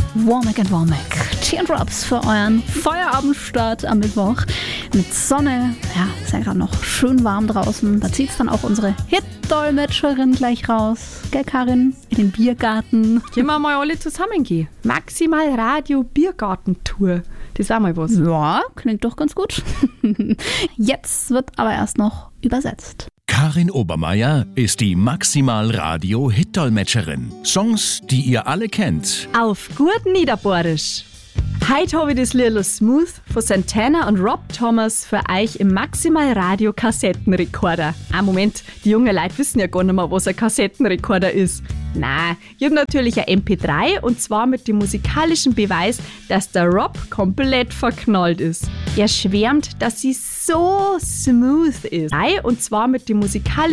Womack and Womack. Teardrops für euren Feierabendstart am Mittwoch. Mit Sonne, ja, ist ja gerade noch schön warm draußen. Da zieht es dann auch unsere Hit-Dolmetscherin gleich raus. Gell, Karin? In den Biergarten. Können wir mal alle zusammengehen? Maximal Radio Biergartentour. Das war mal was. Ja, klingt doch ganz gut. Jetzt wird aber erst noch übersetzt. Karin Obermeier ist die Maximal Radio Hit-Dolmetscherin. Songs, die ihr alle kennt. Auf gut Niederbohrisch. Heute habe ich das Lied Smooth von Santana und Rob Thomas für euch im Maximal Radio Kassettenrekorder. Moment, die jungen Leute wissen ja gar nicht mehr, was ein Kassettenrekorder ist. Nein, ich habe natürlich ein MP3 und zwar mit dem musikalischen Beweis, dass der Rob komplett verknallt ist. Er schwärmt, dass sie so smooth ist. Und zwar mit dem musikalischen